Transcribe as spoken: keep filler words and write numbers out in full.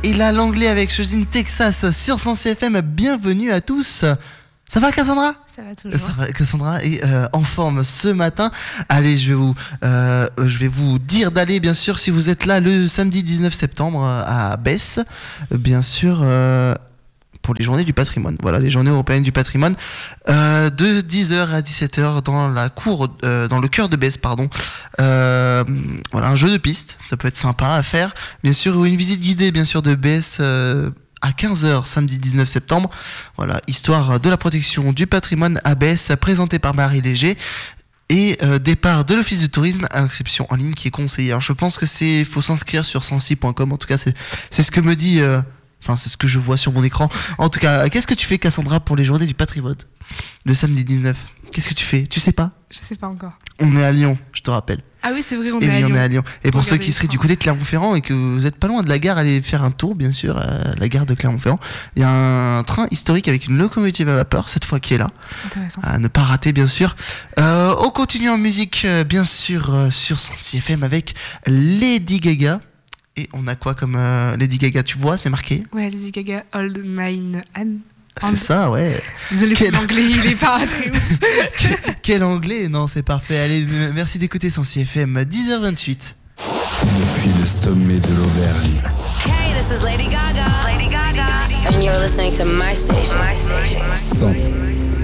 Et là, l'anglais avec Choosing Texas sur cent six F M. Bienvenue à tous. Ça va, Cassandra ? Ça va toujours. Ça va, Cassandra est euh, en forme ce matin. Allez, je vais vous, euh, je vais vous dire d'aller, bien sûr, si vous êtes là le samedi dix-neuf septembre à Besse, bien sûr. Euh, pour les journées du patrimoine, voilà, les journées européennes du patrimoine, euh, de dix heures à dix-sept heures dans la cour, euh, dans le cœur de Besse, pardon. Euh, voilà, un jeu de piste, ça peut être sympa à faire, bien sûr, ou une visite guidée, bien sûr, de Besse euh, à quinze heures, samedi dix-neuf septembre. Voilà, histoire de la protection du patrimoine à Besse, présentée par Marie Léger. Et euh, départ de l'office de tourisme, inscription en ligne qui est conseillée. Alors je pense que c'est, faut s'inscrire sur censi point com. En tout cas, c'est, c'est ce que me dit. Euh, Enfin, c'est ce que je vois sur mon écran. En tout cas, qu'est-ce que tu fais, Cassandra, pour les journées du patrimoine ? Le samedi dix-neuf. Qu'est-ce que tu fais ? Tu sais pas ? Je sais pas encore. On est à Lyon, je te rappelle. Ah oui, c'est vrai, on, et est, oui, à on Lyon. est à Lyon. Et pour, pour ceux qui seraient du côté de Clermont-Ferrand et que vous n'êtes pas loin de la gare, allez faire un tour, bien sûr, à la gare de Clermont-Ferrand. Il y a un train historique avec une locomotive à vapeur, cette fois qui est là. Intéressant. À ne pas rater, bien sûr. Euh, on continue en musique, euh, bien sûr, euh, sur cent six F M avec Lady Gaga. Et on a quoi comme euh, Lady Gaga, tu vois, c'est marqué ? Ouais, Lady Gaga, Hold Mine Hand. C'est ça, ouais. Désolé pour l'anglais, il est pas très ouf. quel, quel anglais ? Non, c'est parfait. Allez, merci d'écouter cent six F M, dix heures vingt-huit. Depuis le sommet de l'Auvergne. Hey, this is Lady Gaga. Lady Gaga. And you're listening to my station. cent